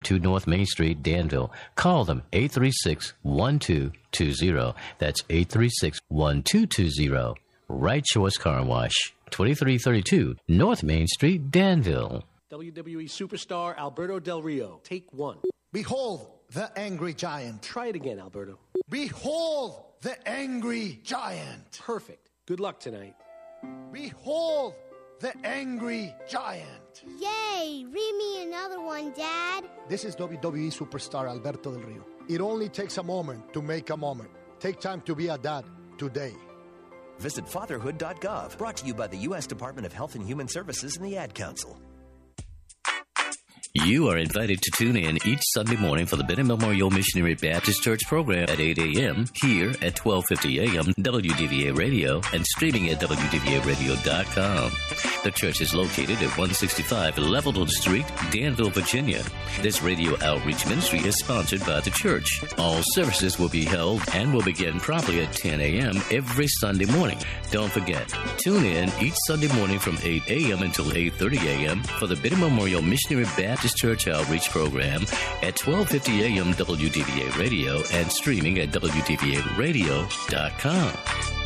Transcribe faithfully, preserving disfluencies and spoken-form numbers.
two North Main Street, Danville. Call them eight three six, one two two zero. That's eight three six, one two two zero. Right Choice Car Wash, twenty-three thirty-two North Main Street, Danville. W W E superstar Alberto Del Rio, take one. Behold the angry giant. Try it again, Alberto. Behold the angry giant. Perfect. Good luck tonight. Behold the angry giant. Yay! Read me another one, Dad. This is W W E superstar Alberto Del Rio. It only takes a moment to make a moment. Take time to be a dad today. Visit fatherhood dot gov. Brought to you by the U S Department of Health and Human Services and the Ad Council. You are invited to tune in each Sunday morning for the Benny Memorial Missionary Baptist Church program at eight a.m. here at twelve fifty a.m. W D V A Radio and streaming at W D V A radio dot com. The church is located at one sixty-five Levelton Street, Danville, Virginia. This radio outreach ministry is sponsored by the church. All services will be held and will begin promptly at ten a.m. every Sunday morning. Don't forget, tune in each Sunday morning from eight a.m. until eight thirty a.m. for the Benny Memorial Missionary Baptist Church Outreach Program at twelve fifty a.m. W D V A Radio and streaming at W D V A radio dot com.